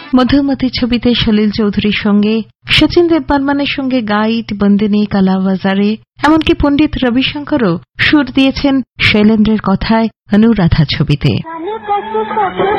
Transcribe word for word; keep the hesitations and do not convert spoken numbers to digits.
মধুমতি ছবিতে সলিল চৌধুরীর সঙ্গে, সচিন দেববর্মনের সঙ্গে গাইড, বন্দিনী, কালাবাজারে, এমনকি পণ্ডিত রবিশঙ্করও সুর দিয়েছেন শৈলেন্দ্রের কথায় অনুরাধা ছবিতে।